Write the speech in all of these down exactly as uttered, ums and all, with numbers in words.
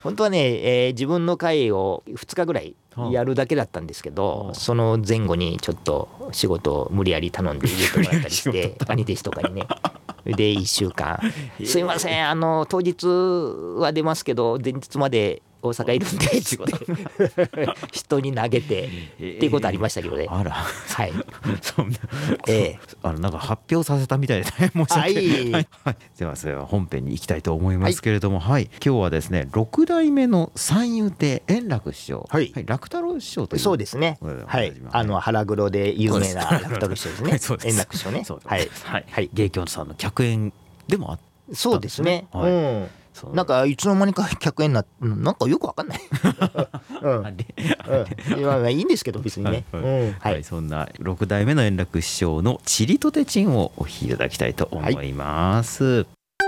本当はね、えー自分の会をふつかぐらいやるだけだったんですけど、 はあその前後にちょっと仕事を無理やり頼んで入れてもらったりして兄弟子とかにね。でいっしゅうかんすいません、あの当日は出ますけど前日まで大阪いるんでって人に投げてっていうことありましたけどね。 あら、 はい。 そんな、 ええあのなんか発表させたみたいで大変申し訳ない。 はいはいはい、ではそれは本編に行きたいと思いますけれども、はい、今日はですねろく代目の三遊亭円楽師匠、 はい楽太郎師匠という、 そうですね。はい。あの腹黒で有名な楽太郎師匠ですね。 そうです円楽師匠ね。 そうですはいはいはい。 芸協さんの客演でもあったんですね。 そうですね。 はいうん。 そうなんかいつの間にか客円なうんなんかよくわかんない。うん。 あれうん。いやまあいいんですけど別にね。 はいうん。 は、 はいい。 そんなろく代目の円楽師匠のちりとてちんをお聴きいただきたいと思います。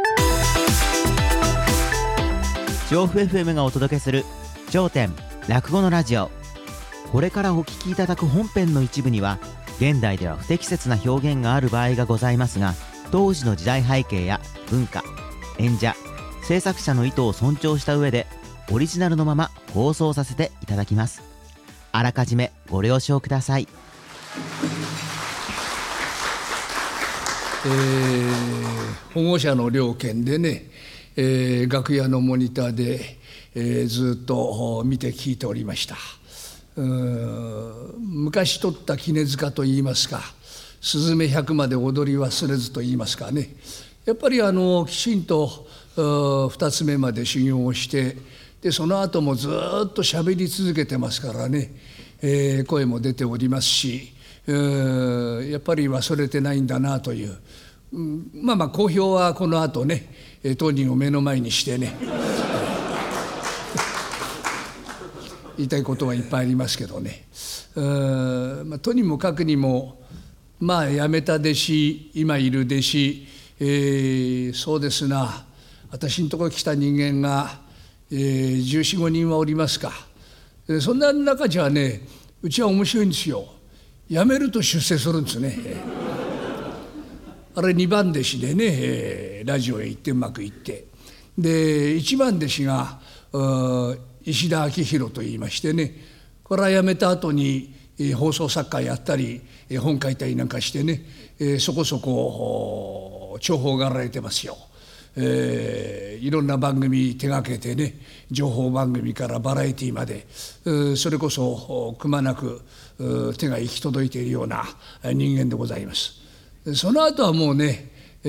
調布 エフエム がお届けする頂点落語のラジオ。これからお聞きいただく本編の一部には現代では不適切な表現がある場合がございますが、当時の時代背景や文化、演者、制作者の意図を尊重した上でオリジナルのまま放送させていただきます。あらかじめご了承ください。 えー保護者の了見でね、えー楽屋のモニターで、えーずっと見て聞いておりました。うーん昔取った杵塚といいますか、スズメ百まで踊り忘れずといいますかね、やっぱりあのきちんと二つ目まで修行をして、でその後もずっと喋り続けてますからね、えー声も出ておりますし、うーんやっぱり忘れてないんだなという、うん、まあまあ公表はこの後ね、えー当人を目の前にしてね言いたいことはいっぱいありますけどね、うーん、まあ、とにもかくにもまあ辞めた弟子、今いる弟子、えーそうですな、私のところに来た人間が、えー、じゅうよん、ごにんはおりますか。でそんな中じゃね、うちは面白いんですよ。辞めると出世するんですね。あれにばん弟子でね、えーラジオへ行ってうまくいって、でいちばん弟子がう石田明宏といいましてね、これは辞めた後に、えー放送作家やったり、えー本書いたりなんかしてね、えーそこそこ重宝がられてますよ。えーいろんな番組手がけてね、情報番組からバラエティーまで、うーそれこそくまなくうー手が行き届いているような人間でございます。その後はもうね、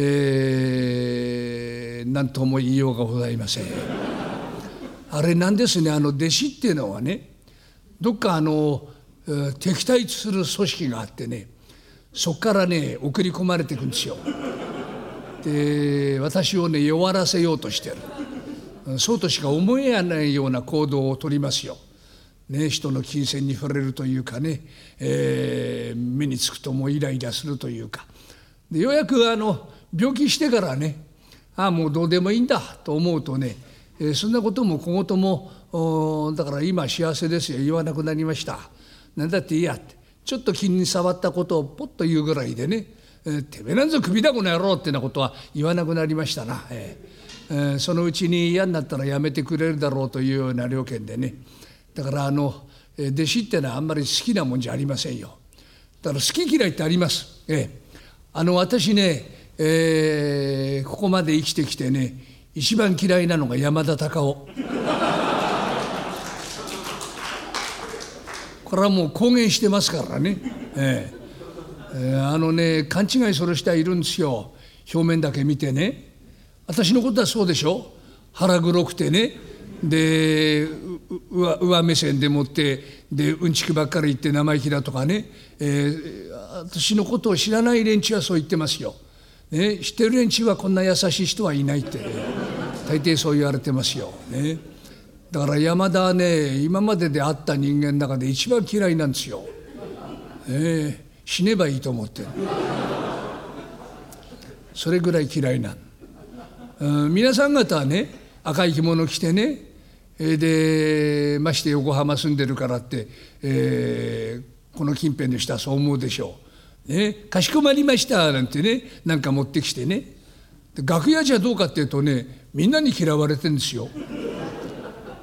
えー、何とも言いようがございません。あれなんですね、あの弟子っていうのはね、どっかあのえー敵対する組織があってね、そこからね送り込まれていくんですよ。で私をね弱らせようとしてる、そうとしか思えないような行動を取りますよ。ね、人の金銭に触れるというかね、えー目につくともうイライラするというか、でようやくあの病気してからね、ああもうどうでもいいんだと思うとね、えーそんなことも小言もおだから今幸せですよ言わなくなりました。なんだっていいやって、ちょっと気に触ったことをポッと言うぐらいでね、えー、てめえなんぞ首だこの野郎ってなことは言わなくなりましたな、えーえーそのうちに嫌になったらやめてくれるだろうというような了見でね、だからあのえー弟子ってのはあんまり好きなもんじゃありませんよ。だから好き嫌いってあります、えーあの私ね、えーここまで生きてきてね、一番嫌いなのが山田隆夫。これはもう公言してますからね、えーえーあのね勘違いする人はいるんですよ。表面だけ見てね、私のことはそうでしょ、腹黒くてね、でう上上目線でもってでうんちくばっかり言って生意気だとかね、えー私のことを知らない連中はそう言ってますよ、ね、知ってる連中はこんな優しい人はいないって、ね、大抵そう言われてますよ、ね、だから山田はね今までで会った人間の中で一番嫌いなんですよ、ね、死ねばいいと思ってる、それぐらい嫌いな、うん、皆さん方はね赤い着物着てね、でまして横浜住んでるからって、えー、この近辺の人はそう思うでしょう、ね、かしこまりましたなんてねなんか持ってきてね、で楽屋じゃどうかっていうとねみんなに嫌われてるんですよ。